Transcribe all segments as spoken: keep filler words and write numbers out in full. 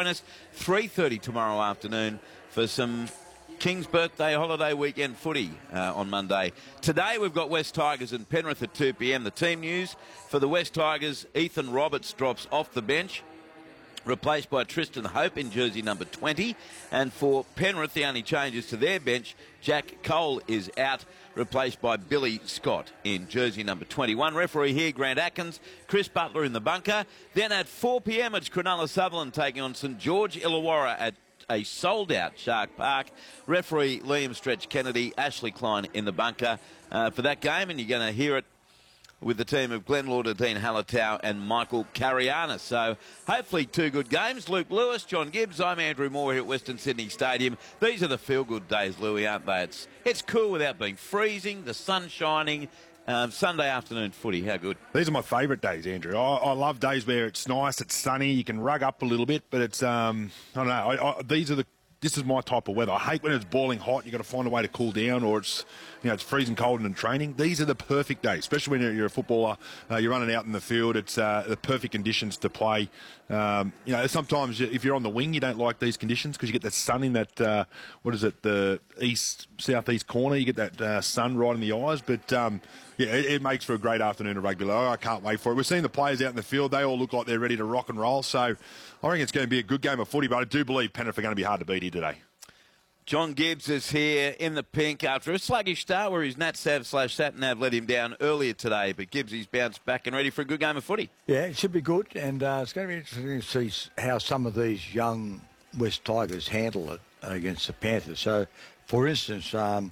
join us three thirty tomorrow afternoon for some King's Birthday Holiday Weekend footy uh, on Monday. Today we've got West Tigers and Penrith at two p m. The team news for the West Tigers: Ethan Roberts drops off the bench, replaced by Tristan Hope in jersey number twenty. And for Penrith, the only changes to their bench: Jack Cole is out, replaced by Billy Scott in jersey number twenty-one. Referee here, Grant Atkins. Chris Butler in the bunker. Then at four p m, it's Cronulla Sutherland taking on St George Illawarra at a sold-out Shark Park. Referee Liam Stretch Kennedy, Ashley Klein in the bunker uh, for that game, and you're going to hear it with the team of Glenn Lauder, Dean Halatau and Michael Carianis. So hopefully two good games. Luke Lewis, John Gibbs, I'm Andrew Moore here at Western Sydney Stadium. These are the feel-good days, Louis, aren't they? It's, it's cool without being freezing, the sun shining. Um, Sunday afternoon footy, how good? These are my favourite days, Andrew. I, I love days where it's nice, it's sunny, you can rug up a little bit, but it's, um, I don't know, I, I, these are the, this is my type of weather. I hate when it's boiling hot, you've got to find a way to cool down, or it's, you know, it's freezing cold and in training. These are the perfect days, especially when you're, you're a footballer, uh, you're running out in the field, it's uh, the perfect conditions to play. Um, you know, sometimes if you're on the wing, you don't like these conditions because you get that sun in that, uh, what is it, the east, southeast corner, you get that uh, sun right in the eyes, but um, yeah, it, it makes for a great afternoon of rugby. Oh, I can't wait for it. We're seeing the players out in the field, they all look like they're ready to rock and roll, so I reckon it's going to be a good game of footy, but I do believe Penrith are going to be hard to beat here today. John Gibbs is here in the pink after a sluggish start where his Nat Sav slash Sat Nav let him down earlier today, but Gibbsy's bounced back and ready for a good game of footy. Yeah, it should be good, and uh, it's going to be interesting to see how some of these young West Tigers handle it against the Panthers. So, for instance, um,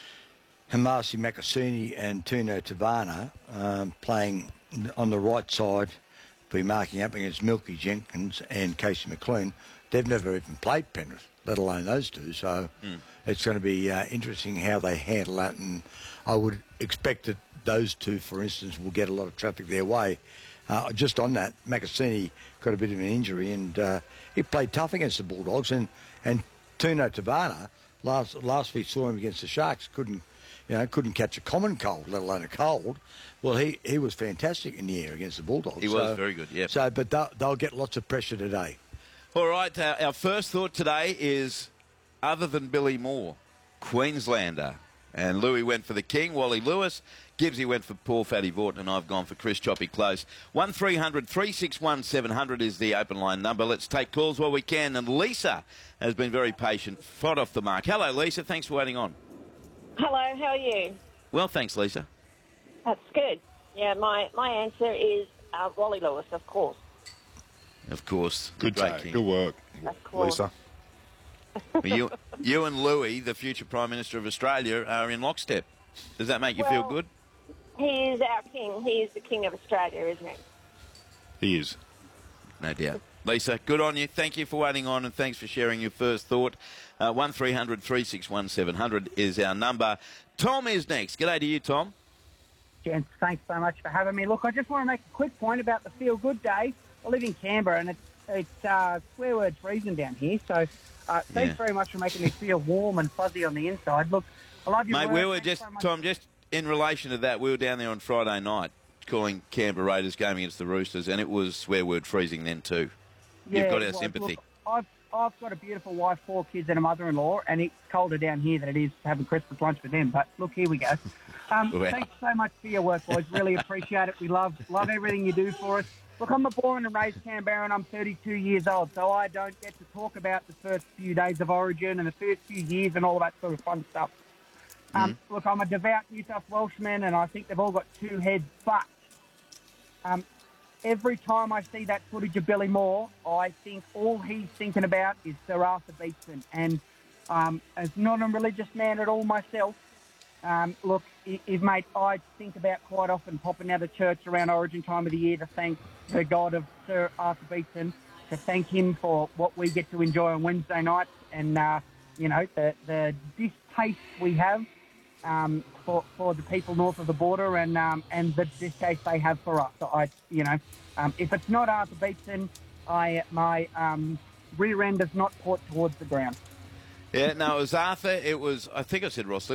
Hamasi Makasini and Tino Tavana um, playing on the right side, be marking up against Milky Jenkins and Casey McLean. They've never even played Penrith, let alone those two. So mm. it's going to be uh, interesting how they handle that. And I would expect that those two, for instance, will get a lot of traffic their way. Uh, just on that, Makasini got a bit of an injury, and uh, he played tough against the Bulldogs. And, and Tino Tavana, last last we saw him against the Sharks, couldn't you know couldn't catch a common cold, let alone a cold. Well, he, he was fantastic in the air against the Bulldogs. He so, was very good, yeah. So, but they'll, they'll get lots of pressure today. All right, uh, our first thought today is, other than Billy Moore, Queenslander. And Louis went for the King, Wally Lewis. Gibbsy went for Paul Fatty Vorton, and I've gone for Chris Choppy Close. one three hundred, three six one, seven hundred is the open line number. Let's take calls while we can. And Lisa has been very patient, fought off the mark. Hello, Lisa. Thanks for waiting on. Hello, how are you? Well, thanks, Lisa. That's good. Yeah, my, my answer is uh, Wally Lewis, of course. Of course. Good Great day. King. Good work, Lisa. Well, you, you and Louis, the future Prime Minister of Australia, are in lockstep. Does that make you well, feel good? He is our king. He is the king of Australia, isn't he? He is. No doubt. Lisa, good on you. Thank you for waiting on, and thanks for sharing your first thought. Uh, one three hundred, three six one, seven hundred is our number. Tom is next. G'day to you, Tom. Gents, thanks so much for having me. Look, I just want to make a quick point about the Feel Good Day. I live in Canberra, and it's, it's uh, swear word freezing down here, so uh, thanks Yeah. very much for making me feel warm and fuzzy on the inside. Look, I love your Mate, work. we were Thanks just, so much. Tom, just in relation to that, we were down there on Friday night calling Canberra Raiders game against the Roosters, and it was swear word freezing then too. Yeah, You've got it our was. sympathy. Look, I've, I've got a beautiful wife, four kids and a mother-in-law, and it's colder down here than it is having Christmas lunch with them. But look, here we go. Um, Wow. Thanks so much for your work, boys. Really appreciate it. We love love everything you do for us. Look, I'm a born and raised Canberra, and I'm thirty-two years old, so I don't get to talk about the first few days of Origin and the first few years and all that sort of fun stuff. Um, Mm-hmm. Look, I'm a devout New South Welshman, and I think they've all got two heads, but um, every time I see that footage of Billy Moore, I think all he's thinking about is Sir Arthur Beetson. And um, as not a religious man at all myself, um, look, if, mate, I think about quite often popping out of church around Origin time of the year to thank the God of Sir Arthur Beetson, to thank him for what we get to enjoy on Wednesday nights and, uh, you know, the, the distaste we have um, for, for the people north of the border and um, and the distaste they have for us. So I, you know, um, if it's not Arthur Beetson, I my um, rear end does not port towards the ground. Yeah, no, it was Arthur. It was, I think I said Ross